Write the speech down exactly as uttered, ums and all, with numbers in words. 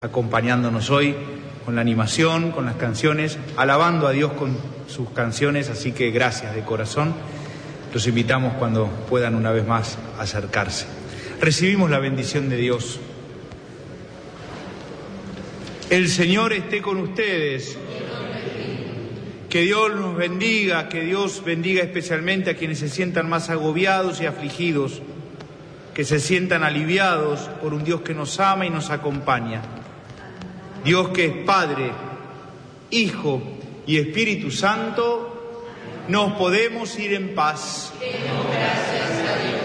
acompañándonos hoy con la animación, con las canciones, alabando a Dios con sus canciones, así que gracias de corazón. Los invitamos cuando puedan una vez más acercarse. Recibimos la bendición de Dios. El Señor esté con ustedes. Que Dios nos bendiga, que Dios bendiga especialmente a quienes se sientan más agobiados y afligidos, que se sientan aliviados por un Dios que nos ama y nos acompaña. Dios que es Padre, Hijo y Espíritu Santo, nos podemos ir en paz. Demos gracias a Dios.